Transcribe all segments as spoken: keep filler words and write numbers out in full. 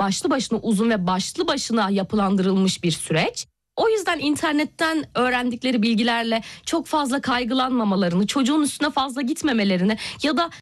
başlı başına uzun ve başlı başına yapılandırılmış bir süreç. O yüzden internetten öğrendikleri bilgilerle çok fazla kaygılanmamalarını, çocuğun üstüne fazla gitmemelerini ya da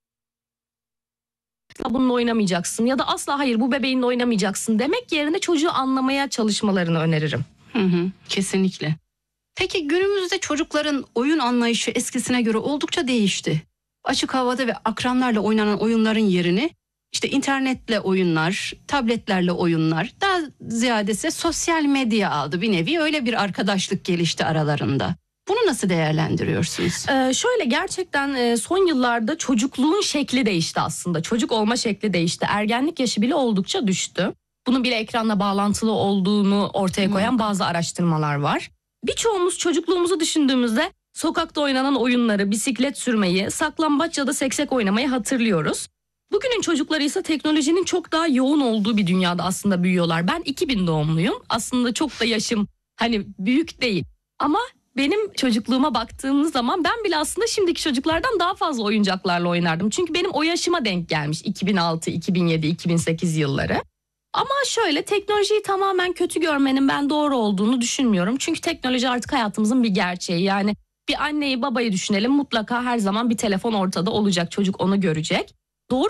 bununla oynamayacaksın ya da asla hayır bu bebeğinle oynamayacaksın demek yerine çocuğu anlamaya çalışmalarını öneririm. Hı hı, kesinlikle. Peki günümüzde çocukların oyun anlayışı eskisine göre oldukça değişti. Açık havada ve akranlarla oynanan oyunların yerini işte internetle oyunlar, tabletlerle oyunlar, daha ziyadesi sosyal medya aldı bir nevi. Öyle bir arkadaşlık gelişti aralarında. Bunu nasıl değerlendiriyorsunuz? Ee, şöyle gerçekten e, son yıllarda çocukluğun şekli değişti aslında. Çocuk olma şekli değişti. Ergenlik yaşı bile oldukça düştü. Bunun bile ekranla bağlantılı olduğunu ortaya koyan hmm. bazı araştırmalar var. Birçoğumuz çocukluğumuzu düşündüğümüzde sokakta oynanan oyunları, bisiklet sürmeyi, saklambaç ya da seksek oynamayı hatırlıyoruz. Bugünün çocukları ise teknolojinin çok daha yoğun olduğu bir dünyada aslında büyüyorlar. Ben iki bin doğumluyum. Aslında çok da yaşım hani büyük değil. Ama benim çocukluğuma baktığımız zaman ben bile aslında şimdiki çocuklardan daha fazla oyuncaklarla oynardım. Çünkü benim o yaşıma denk gelmiş iki bin altı, iki bin yedi, iki bin sekiz yılları. Ama şöyle teknolojiyi tamamen kötü görmenin ben doğru olduğunu düşünmüyorum. Çünkü teknoloji artık hayatımızın bir gerçeği. Yani bir anneyi babayı düşünelim, mutlaka her zaman bir telefon ortada olacak. Çocuk onu görecek. Doğru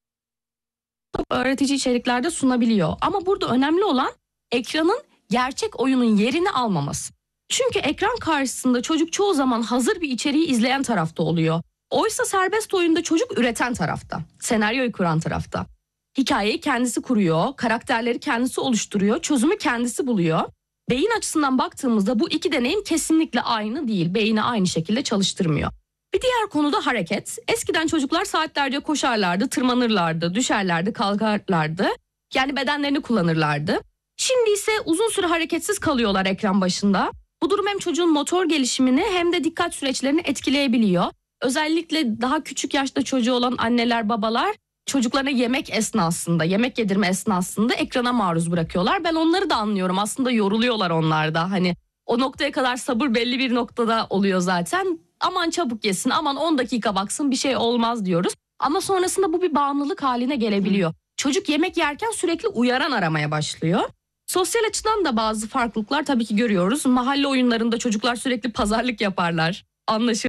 öğretici içeriklerde sunabiliyor. Ama burada önemli olan ekranın gerçek oyunun yerini almaması. Çünkü ekran karşısında çocuk çoğu zaman hazır bir içeriği izleyen tarafta oluyor. Oysa serbest oyunda çocuk üreten tarafta, senaryoyu kuran tarafta. Hikayeyi kendisi kuruyor, karakterleri kendisi oluşturuyor, çözümü kendisi buluyor. Beyin açısından baktığımızda bu iki deneyim kesinlikle aynı değil. Beyni aynı şekilde çalıştırmıyor. Bir diğer konu da hareket. Eskiden çocuklar saatlerce koşarlardı, tırmanırlardı, düşerlerdi, kalkarlardı. Yani bedenlerini kullanırlardı. Şimdi ise uzun süre hareketsiz kalıyorlar ekran başında. Bu durum hem çocuğun motor gelişimini hem de dikkat süreçlerini etkileyebiliyor. Özellikle daha küçük yaşta çocuğu olan anneler, babalar çocuklarına yemek esnasında, yemek yedirme esnasında ekrana maruz bırakıyorlar. Ben onları da anlıyorum. Aslında yoruluyorlar onlar da. Hani o noktaya kadar sabır belli bir noktada oluyor zaten. Aman çabuk yesin, aman on dakika baksın, bir şey olmaz diyoruz. Ama sonrasında bu bir bağımlılık haline gelebiliyor. Hı. Çocuk yemek yerken sürekli uyaran aramaya başlıyor. Sosyal açıdan da bazı farklılıklar tabii ki görüyoruz. Mahalle oyunlarında çocuklar sürekli pazarlık yaparlar. Anlaşılır.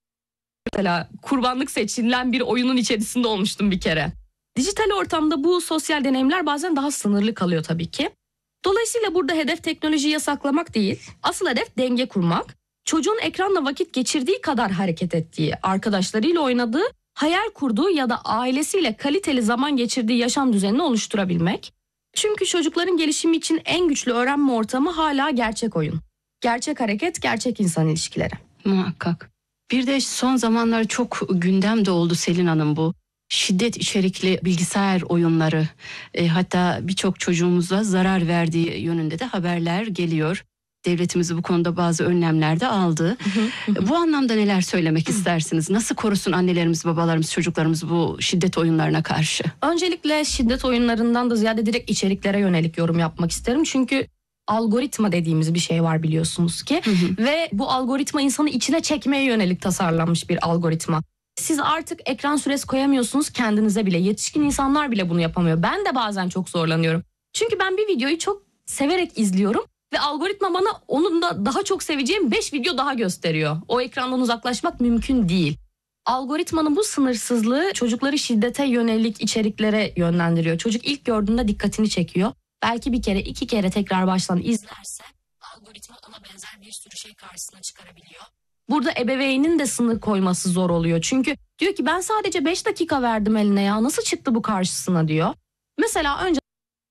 Mesela kurbanlık seçilen bir oyunun içerisinde olmuştum bir kere. Dijital ortamda bu sosyal deneyimler bazen daha sınırlı kalıyor tabii ki. Dolayısıyla burada hedef teknolojiyi yasaklamak değil. Asıl hedef denge kurmak. Çocuğun ekranla vakit geçirdiği kadar hareket ettiği, arkadaşlarıyla oynadığı, hayal kurduğu ya da ailesiyle kaliteli zaman geçirdiği yaşam düzenini oluşturabilmek. Çünkü çocukların gelişimi için en güçlü öğrenme ortamı hala gerçek oyun. Gerçek hareket, gerçek insan ilişkileri. Muhakkak. Bir de son zamanlar çok gündemde oldu Selin Hanım bu. Şiddet içerikli bilgisayar oyunları. E, hatta birçok çocuğumuza zarar verdiği yönünde de haberler geliyor. Devletimiz bu konuda bazı önlemler de aldı. Bu anlamda neler söylemek istersiniz? Nasıl korusun annelerimiz, babalarımız, çocuklarımız bu şiddet oyunlarına karşı? Öncelikle şiddet oyunlarından da ziyade direkt içeriklere yönelik yorum yapmak isterim. Çünkü algoritma dediğimiz bir şey var biliyorsunuz ki. Hı hı. Ve bu algoritma insanı içine çekmeye yönelik tasarlanmış bir algoritma. Siz artık ekran süresi koyamıyorsunuz kendinize bile. Yetişkin insanlar bile bunu yapamıyor. Ben de bazen çok zorlanıyorum. Çünkü ben bir videoyu çok severek izliyorum. Ve algoritma bana onun da daha çok seveceğim beş video daha gösteriyor. O ekrandan uzaklaşmak mümkün değil. Algoritmanın bu sınırsızlığı çocukları şiddete yönelik içeriklere yönlendiriyor. Çocuk ilk gördüğünde dikkatini çekiyor. Belki bir kere iki kere tekrar baştan izlerse algoritma ona benzer bir sürü şey karşısına çıkarabiliyor. Burada ebeveynin de sınır koyması zor oluyor. Çünkü diyor ki ben sadece beş dakika verdim eline ya, nasıl çıktı bu karşısına diyor. Mesela önce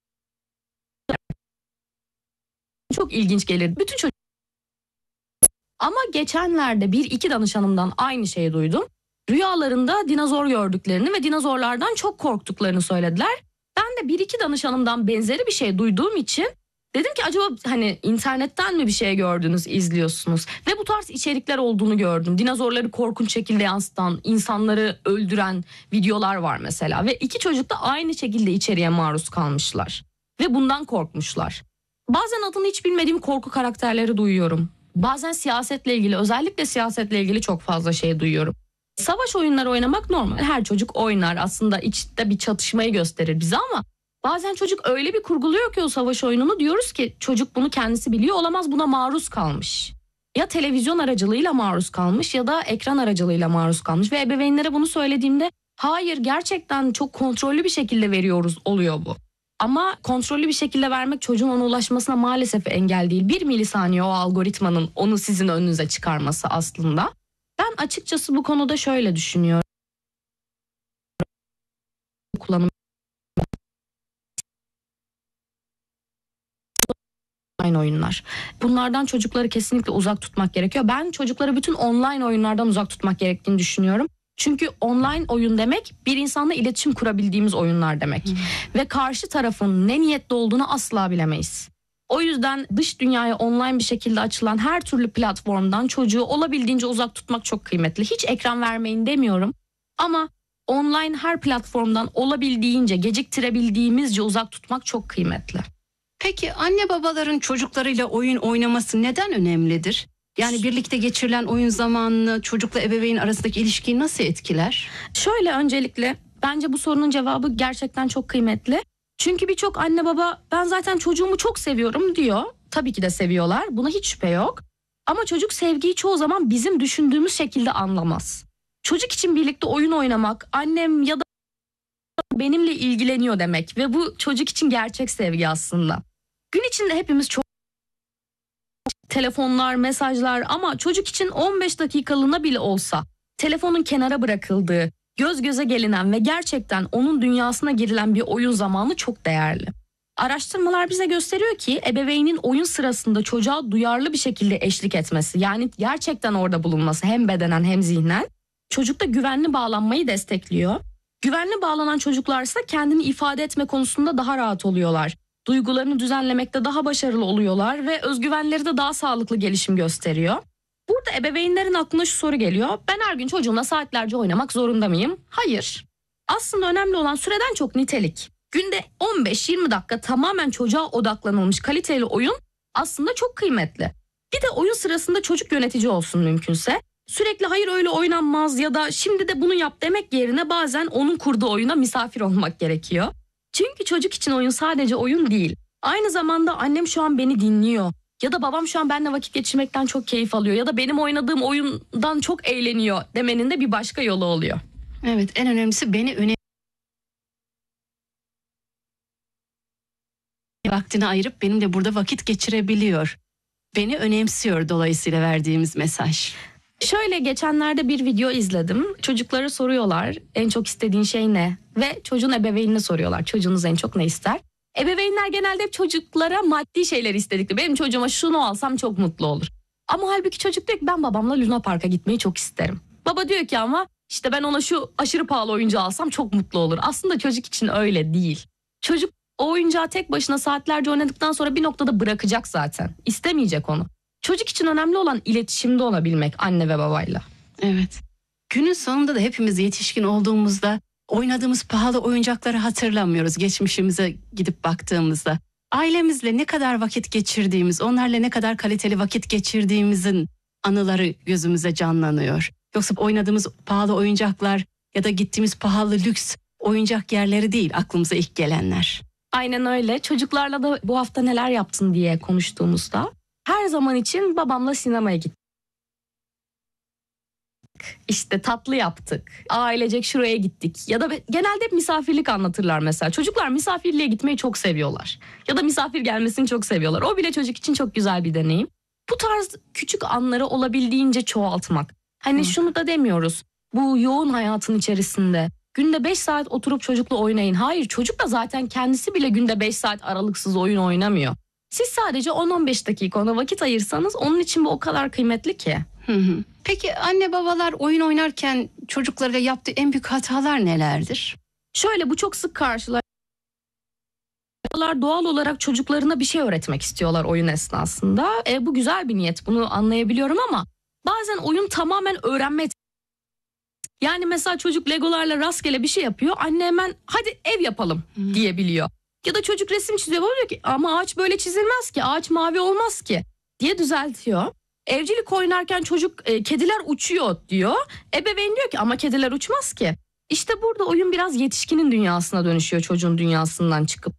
çok ilginç gelir. Bütün çocuk... Ama geçenlerde bir iki danışanımdan aynı şeyi duydum. Rüyalarında dinozor gördüklerini ve dinozorlardan çok korktuklarını söylediler. Ben de bir iki danışanımdan benzeri bir şey duyduğum için dedim ki acaba hani internetten mi bir şey gördünüz, izliyorsunuz? Ve bu tarz içerikler olduğunu gördüm. Dinozorları korkunç şekilde yansıtan, insanları öldüren videolar var mesela. Ve iki çocuk da aynı şekilde içeriğe maruz kalmışlar. Ve bundan korkmuşlar. Bazen adını hiç bilmediğim korku karakterleri duyuyorum. Bazen siyasetle ilgili, özellikle siyasetle ilgili çok fazla şey duyuyorum. Savaş oyunları oynamak normal. Her çocuk oynar. Aslında içte bir çatışmayı gösterir bize ama Bazen çocuk öyle bir kurguluyor ki o savaş oyununu, diyoruz ki çocuk bunu kendisi biliyor olamaz, buna maruz kalmış. Ya televizyon aracılığıyla maruz kalmış ya da ekran aracılığıyla maruz kalmış ve ebeveynlere bunu söylediğimde hayır gerçekten çok kontrollü bir şekilde veriyoruz oluyor bu. Ama kontrollü bir şekilde vermek çocuğun ona ulaşmasına maalesef engel değil. Bir milisaniye o algoritmanın onu sizin önünüze çıkarması aslında. Ben açıkçası bu konuda şöyle düşünüyorum. Kullanım online oyunlar. Bunlardan çocukları kesinlikle uzak tutmak gerekiyor. Ben çocukları bütün online oyunlardan uzak tutmak gerektiğini düşünüyorum. Çünkü online oyun demek bir insanla iletişim kurabildiğimiz oyunlar demek. Hmm. Ve karşı tarafın ne niyetli olduğunu asla bilemeyiz. O yüzden dış dünyaya online bir şekilde açılan her türlü platformdan çocuğu olabildiğince uzak tutmak çok kıymetli. Hiç ekran vermeyin demiyorum ama online her platformdan olabildiğince, geciktirebildiğimizce uzak tutmak çok kıymetli. Peki anne babaların çocuklarıyla oyun oynaması neden önemlidir? Yani birlikte geçirilen oyun zamanını çocukla ebeveyn arasındaki ilişkiyi nasıl etkiler? Şöyle, öncelikle bence bu sorunun cevabı gerçekten çok kıymetli. Çünkü birçok anne baba ben zaten çocuğumu çok seviyorum diyor. Tabii ki de seviyorlar. Buna hiç şüphe yok. Ama çocuk sevgiyi çoğu zaman bizim düşündüğümüz şekilde anlamaz. Çocuk için birlikte oyun oynamak, annem ya da benimle ilgileniyor demek ve bu çocuk için gerçek sevgi aslında. Gün içinde hepimiz çok telefonlar, mesajlar ama çocuk için on beş dakikalığına bile olsa telefonun kenara bırakıldığı, göz göze gelinen ve gerçekten onun dünyasına girilen bir oyun zamanı çok değerli. Araştırmalar bize gösteriyor ki ebeveynin oyun sırasında çocuğa duyarlı bir şekilde eşlik etmesi, yani gerçekten orada bulunması hem bedenen hem zihnen çocukta güvenli bağlanmayı destekliyor. Güvenli bağlanan çocuklarsa kendini ifade etme konusunda daha rahat oluyorlar. Duygularını düzenlemekte daha başarılı oluyorlar ve özgüvenleri de daha sağlıklı gelişim gösteriyor. Burada ebeveynlerin aklına şu soru geliyor. Ben her gün çocuğumla saatlerce oynamak zorunda mıyım? Hayır. Aslında önemli olan süreden çok nitelik. Günde on beş yirmi dakika tamamen çocuğa odaklanılmış kaliteli oyun aslında çok kıymetli. Bir de oyun sırasında çocuk yönetici olsun mümkünse. Sürekli hayır öyle oynanmaz ya da şimdi de bunu yap demek yerine bazen onun kurduğu oyuna misafir olmak gerekiyor. Çünkü çocuk için oyun sadece oyun değil. Aynı zamanda annem şu an beni dinliyor ya da babam şu an benimle vakit geçirmekten çok keyif alıyor ya da benim oynadığım oyundan çok eğleniyor demenin de bir başka yolu oluyor. Evet, en önemlisi beni öne vaktini ayırıp benimle burada vakit geçirebiliyor. Beni önemsiyor dolayısıyla verdiğimiz mesaj. Şöyle, geçenlerde bir video izledim. Çocuklara soruyorlar en çok istediğin şey ne? Ve çocuğun ebeveynine soruyorlar çocuğunuz en çok ne ister? Ebeveynler genelde hep çocuklara maddi şeyler istedikleri. Benim çocuğuma şunu alsam çok mutlu olur. Ama halbuki çocuk diyor ki ben babamla Luna Park'a gitmeyi çok isterim. Baba diyor ki ama işte ben ona şu aşırı pahalı oyuncağı alsam çok mutlu olur. Aslında çocuk için öyle değil. Çocuk o oyuncağı tek başına saatlerce oynadıktan sonra bir noktada bırakacak zaten. İstemeyecek onu. Çocuk için önemli olan iletişimde olabilmek anne ve babayla. Evet. Günün sonunda da hepimiz yetişkin olduğumuzda oynadığımız pahalı oyuncakları hatırlamıyoruz geçmişimize gidip baktığımızda. Ailemizle ne kadar vakit geçirdiğimiz, onlarla ne kadar kaliteli vakit geçirdiğimizin anıları gözümüze canlanıyor. Yoksa oynadığımız pahalı oyuncaklar ya da gittiğimiz pahalı lüks oyuncak yerleri değil aklımıza ilk gelenler. Aynen öyle. Çocuklarla da bu hafta neler yaptın diye konuştuğumuzda her zaman için babamla sinemaya gittik. İşte tatlı yaptık. Ailecek şuraya gittik. Ya da genelde hep misafirlik anlatırlar mesela. Çocuklar misafirliğe gitmeyi çok seviyorlar. Ya da misafir gelmesini çok seviyorlar. O bile çocuk için çok güzel bir deneyim. Bu tarz küçük anları olabildiğince çoğaltmak. Hani Hı. şunu da demiyoruz. Bu yoğun hayatın içerisinde günde beş saat oturup çocukla oynayın. Hayır, çocuk da zaten kendisi bile günde beş saat aralıksız oyun oynamıyor. Siz sadece on on beş dakika ona vakit ayırsanız onun için bu o kadar kıymetli ki. Hı hı. Peki anne babalar oyun oynarken çocuklarıyla yaptığı en büyük hatalar nelerdir? Şöyle, bu çok sık karşılaşıyorlar. Doğal olarak çocuklarına bir şey öğretmek istiyorlar oyun esnasında. E, bu güzel bir niyet, bunu anlayabiliyorum ama bazen oyun tamamen öğrenme. Yani mesela çocuk legolarla rastgele bir şey yapıyor. Anne hemen hadi ev yapalım hmm. diyebiliyor. Ya da çocuk resim çiziyor. Baba diyor ki ama ağaç böyle çizilmez ki. Ağaç mavi olmaz ki diye düzeltiyor. Evcilik oynarken çocuk e, kediler uçuyor diyor. Ebeveyn diyor ki ama kediler uçmaz ki. İşte burada oyun biraz yetişkinin dünyasına dönüşüyor çocuğun dünyasından çıkıp.